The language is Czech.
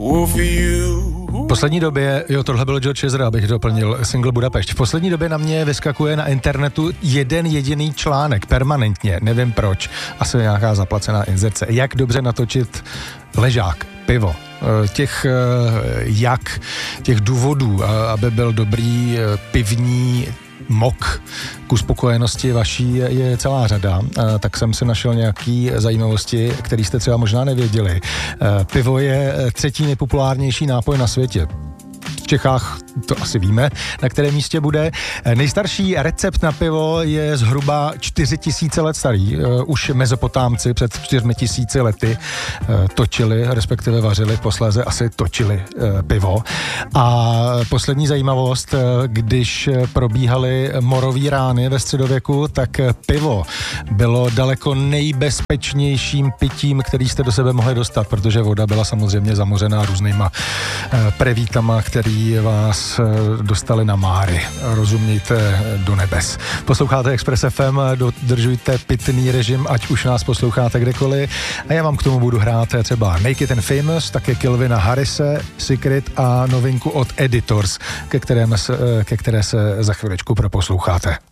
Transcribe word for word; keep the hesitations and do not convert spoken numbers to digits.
V poslední době, jo, tohle byl George Ezra, abych doplnil, single Budapešť. V poslední době na mě vyskakuje na internetu jeden jediný článek, permanentně, nevím proč, asi nějaká zaplacená inzerce. Jak dobře natočit ležák, pivo. Těch jak, těch důvodů, aby byl dobrý pivní mok k uspokojenosti vaší je celá řada, tak jsem si našel nějaký zajímavosti, které jste třeba možná nevěděli. Pivo je třetí nejpopulárnější nápoj na světě. V Čechách to asi víme, na kterém místě bude. Nejstarší recept na pivo je zhruba čtyři tisíce let starý. Už Mezopotámci před čtyřmi tisíci lety točili, respektive vařili, posléze asi točili pivo. A poslední zajímavost, když probíhaly morové rány ve středověku, tak pivo bylo daleko nejbezpečnějším pitím, který jste do sebe mohli dostat, protože voda byla samozřejmě zamořená různýma prevítama, který vás dostali na máry. Rozumějte do nebes. Posloucháte Express F M, dodržujte pitný režim, ať už nás posloucháte kdekoliv. A já vám k tomu budu hrát třeba Naked and Famous, také Calvina Harrise, Secret a novinku od Editors, ke, kterém se, ke které se za chviličku proposloucháte.